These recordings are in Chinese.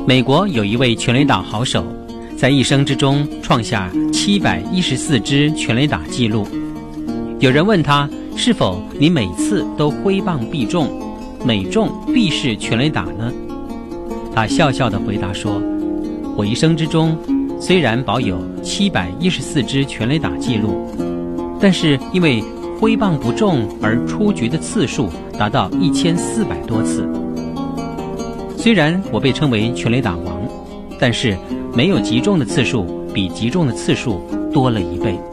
美国有一位全垒打好手，在一生之中创下714支全垒打纪录。有人问他，是否你每次都挥棒必中，每中必是全垒打呢？他笑笑地回答说，我一生之中虽然保有714支全垒打纪录，但是因为挥棒不中而出局的次数达到1400多次。虽然我被称为全垒打王，但是没有击中的次数比击中的次数多了1倍。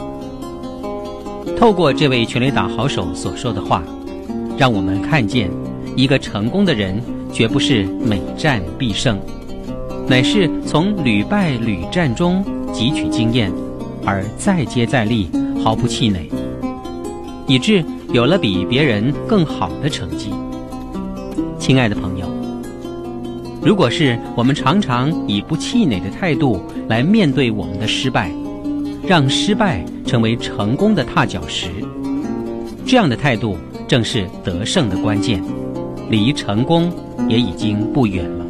透过这位全垒打好手所说的话，让我们看见一个成功的人绝不是每战必胜，乃是从屡败屡战中汲取经验，而再接再厉，毫不气馁，以致有了比别人更好的成绩。亲爱的朋友，如果是我们常常以不气馁的态度来面对我们的失败，让失败成为成功的踏脚石，这样的态度正是得胜的关键，离成功也已经不远了。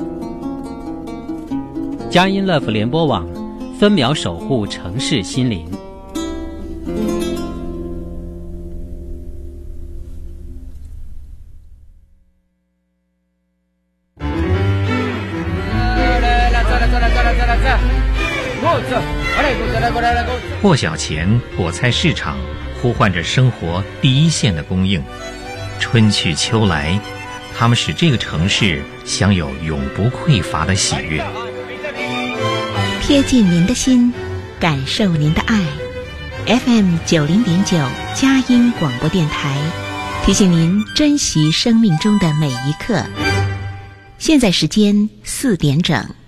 佳音乐福联播网，分秒守护城市心灵。 破晓前，果菜市场呼唤着生活第一线的供应。春去秋来，它们使这个城市享有永不匮乏的喜悦。 贴近您的心，感受您的爱。FM 90.9佳音广播电台，提醒您珍惜生命中的每一刻。现在时间4点整。